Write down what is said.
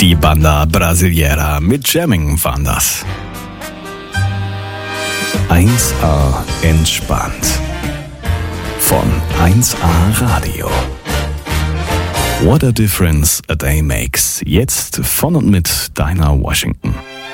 Die Banda Brasileira mit Jamming waren das. 1A entspannt. Von 1A Radio. What a difference a day makes. Jetzt von und mit Dinah Washington.